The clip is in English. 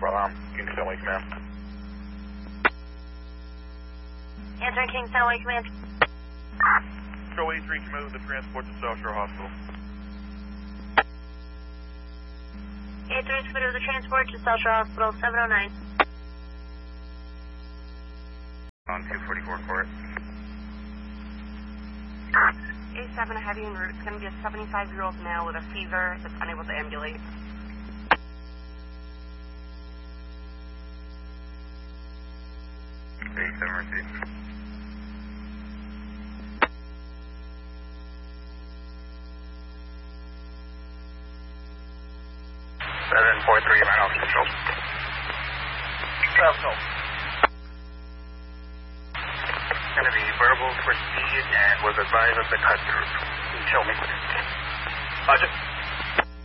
Kingston Lake Command. Answering Kingston Lake Command. Control 83 can move the transport to South Shore Hospital. 83 is put of the transport to South Shore Hospital, 709. On 244 court. A7 heavy en route. It's going to be a 75-year-old male with a fever that's unable to ambulate. A7 received. 743 miles control. Control. Going to be verbal for speed and was advised of the cut through. Show me. Roger.